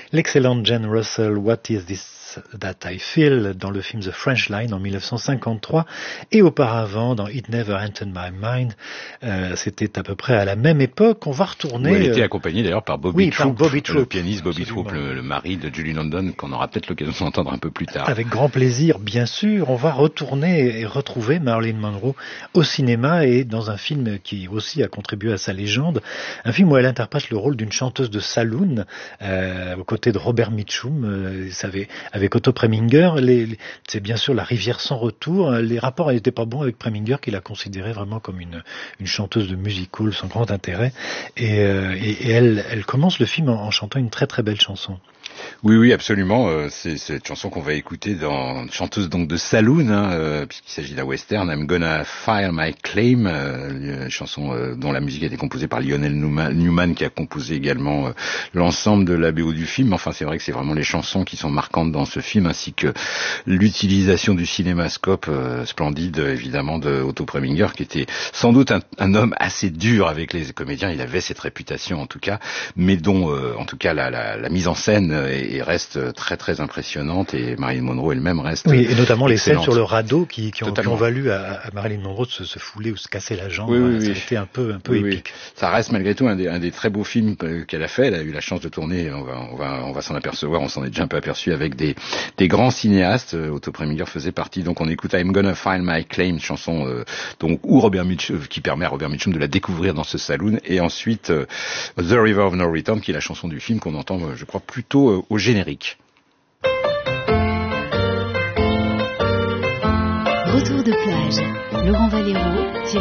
L'excellente Jane Russell, What is this that I feel, dans le film The French Line en 1953, et auparavant dans It Never Entered My Mind. C'était à peu près à la même époque. On va retourner. Où elle était accompagnée d'ailleurs par Bobby Troup, le pianiste Bobby Troup, le mari de Julie London, qu'on aura peut-être l'occasion d'entendre un peu plus tard. Avec grand plaisir, bien sûr. On va retourner et retrouver Marilyn Monroe au cinéma et dans un film qui aussi a contribué à sa légende. Un film où elle interprète le rôle d'une chanteuse de saloon aux côtés de Robert Mitchum. Avec Otto Preminger, c'est bien sûr La rivière sans retour. Les rapports n'étaient pas bons avec Preminger, qui la considérait vraiment comme une chanteuse de music hall sans grand intérêt. Et elle commence le film en chantant une très très belle chanson. Oui, absolument. C'est cette chanson qu'on va écouter dans chanteuse donc de saloon, puisqu'il s'agit d'un western. I'm Gonna File My Claim, chanson dont la musique a été composée par Lionel Newman, qui a composé également l'ensemble de la BO du film. Enfin, c'est vrai que c'est vraiment les chansons qui sont marquantes dans ce film, ainsi que l'utilisation du cinémascope splendide, évidemment, de Otto Preminger, qui était sans doute un homme assez dur avec les comédiens. Il avait cette réputation, en tout cas, mais dont, en tout cas, la mise en scène et reste très très impressionnante, et Marilyn Monroe elle-même reste et notamment excellente. Les scènes sur le radeau qui ont valu à Marilyn Monroe de se fouler ou se casser la jambe. Ça a été un peu épique. Ça reste malgré tout un des très beaux films qu'elle a fait. Elle a eu la chance de tourner, on va s'en apercevoir, on s'en est déjà un peu aperçu avec des grands cinéastes. Otto Preminger faisait partie. Donc on écoute I'm Gonna File My Claim, chanson donc où Robert Mitchum, qui permet à Robert Mitchum de la découvrir dans ce saloon, et ensuite The River of No Return, qui est la chanson du film qu'on entend, je crois, plutôt au générique. Retour de plage, Laurent Valero.